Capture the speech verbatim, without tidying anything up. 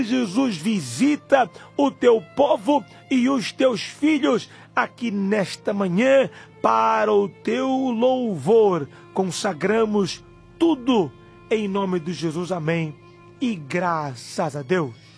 Jesus visita o teu povo e os teus filhos aqui nesta manhã para o teu louvor. Consagramos tudo em nome de Jesus. Amém. E graças a Deus.